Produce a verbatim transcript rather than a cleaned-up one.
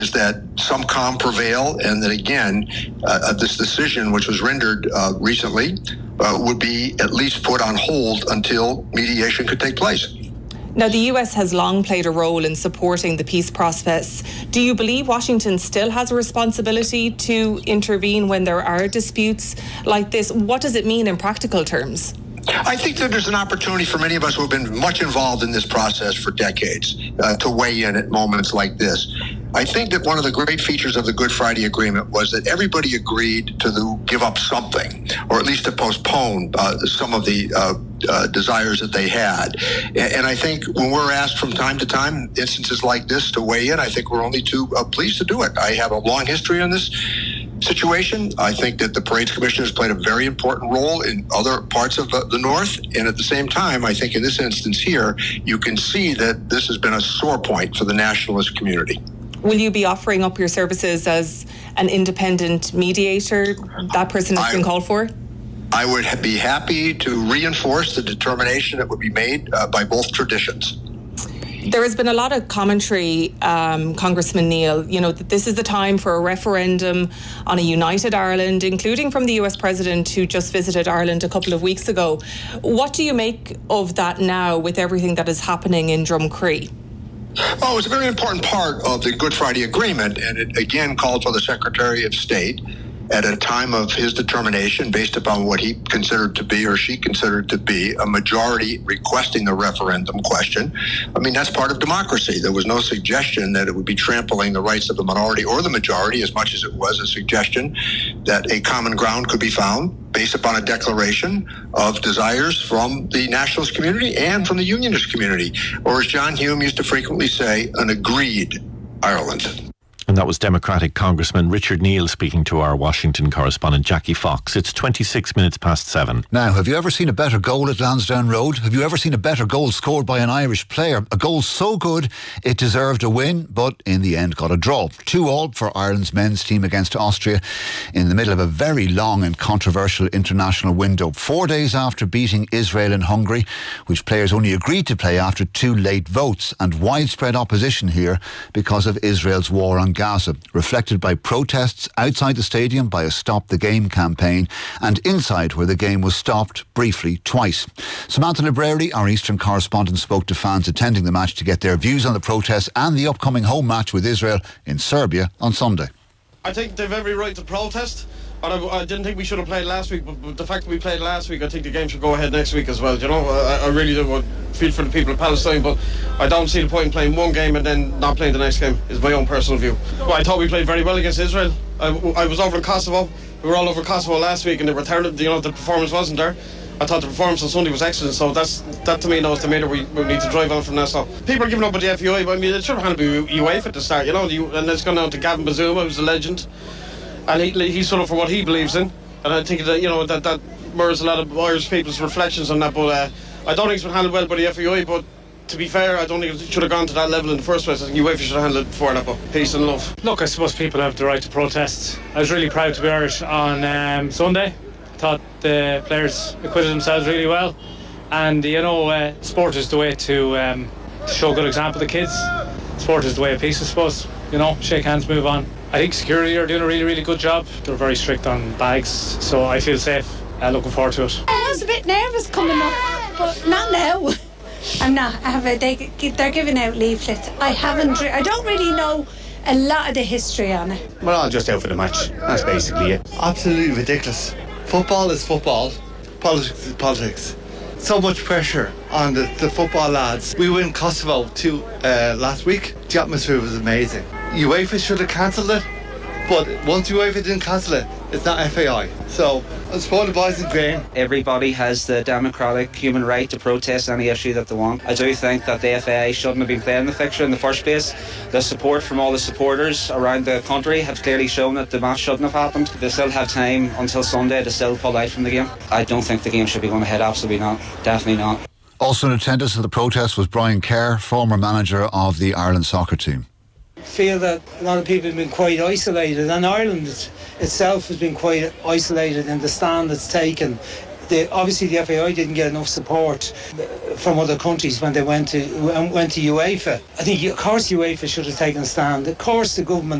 is that some calm prevail, and that again, uh, this decision, which was rendered uh, recently, uh, would be at least put on hold until mediation could take place. Now, the U S has long played a role in supporting the peace process. Do you believe Washington still has a responsibility to intervene when there are disputes like this? What does it mean in practical terms? I think that there's an opportunity for many of us who have been much involved in this process for decades uh, to weigh in at moments like this. I think that one of the great features of the Good Friday Agreement was that everybody agreed to the, give up something, or at least to postpone uh, some of the uh, uh, desires that they had. And, and I think when we're asked from time to time, instances like this, to weigh in, I think we're only too uh, pleased to do it. I have a long history on this situation. I think that the Parades Commission has played a very important role in other parts of the, the North. And at the same time, I think in this instance here, you can see that this has been a sore point for the nationalist community. Will you be offering up your services as an independent mediator? That person has I, been called for? I would be happy to reinforce the determination that would be made uh, by both traditions. There has been a lot of commentary, um, Congressman Neil, you know, that this is the time for a referendum on a united Ireland, including from the U S President who just visited Ireland a couple of weeks ago. What do you make of that now with everything that is happening in Drumcree? Oh, it's a very important part of the Good Friday Agreement, and it again called for the Secretary of State at a time of his determination, based upon what he considered to be or she considered to be a majority requesting the referendum question. I mean, that's part of democracy. There was no suggestion that it would be trampling the rights of the minority or the majority, as much as it was a suggestion that a common ground could be found based upon a declaration of desires from the nationalist community and from the unionist community, or as John Hume used to frequently say, an agreed Ireland. And that was Democratic Congressman Richard Neil speaking to our Washington correspondent Jackie Fox. It's twenty-six minutes past seven. Now, have you ever seen a better goal at Lansdowne Road? Have you ever seen a better goal scored by an Irish player? A goal so good it deserved a win, but in the end got a draw. two all for Ireland's men's team against Austria in the middle of a very long and controversial international window. Four days after beating Israel and Hungary, which players only agreed to play after two late votes, and widespread opposition here because of Israel's war on Gaza, reflected by protests outside the stadium by a Stop the Game campaign, and inside where the game was stopped briefly twice. Samantha Libreri, our Eastern correspondent, spoke to fans attending the match to get their views on the protests and the upcoming home match with Israel in Serbia on Sunday. I think they've every right to protest. And I, I didn't think we should have played last week, but, but the fact that we played last week, I think the game should go ahead next week as well. You know, I, I really do feel for the people of Palestine, but I don't see the point in playing one game and then not playing the next game, is my own personal view. Well, I thought we played very well against Israel. I, I was over in Kosovo. We were all over Kosovo last week, and they were terrible. You know, the performance wasn't there. I thought the performance on Sunday was excellent, so that's that to me knows the meter we, we need to drive on from now. So people are giving up with the F U I, but I mean, it should have been UEFA at the start, you know, and it's gone down to Gavin Bazuma, who's a legend, and he, he's stood up for what he believes in. And I think that, you know, that, that mirrors a lot of Irish people's reflections on that. But uh, I don't think it's been handled well by the F A I. But to be fair, I don't think it should have gone to that level in the first place. I think UEFA should have handled it before that. But peace and love. Look, I suppose people have the right to protest. I was really proud to be Irish on um, Sunday. I thought the players acquitted themselves really well. And, you know, uh, sport is the way to, um, to show a good example to the kids. Sport is the way of peace, I suppose. You know, shake hands, move on. I think security are doing a really, really good job. They're very strict on bags, so I feel safe. Uh, looking forward to it. I was a bit nervous coming up, but not now. I'm not. I have a, they, they're giving out leaflets. I haven't. I don't really know a lot of the history on it. We're all just out for the match. That's basically it. Absolutely ridiculous. Football is football. Politics is politics. So much pressure on the, the football lads. We were in Kosovo too uh, last week. The atmosphere was amazing. UEFA should have cancelled it, but once UEFA didn't cancel it, it's not F A I. So, I support the boys in green. Everybody has the democratic human right to protest any issue that they want. I do think that the F A I shouldn't have been playing the fixture in the first place. The support from all the supporters around the country have clearly shown that the match shouldn't have happened. They still have time until Sunday to still pull out from the game. I don't think the game should be going ahead, absolutely not. Definitely not. Also in attendance at the protest was Brian Kerr, former manager of the Ireland soccer team. I feel that a lot of people have been quite isolated, and Ireland itself has been quite isolated in the stand it's taken. The, obviously, the F A I didn't get enough support from other countries when they went to went to UEFA. I think, of course, UEFA should have taken a stand. Of course, the government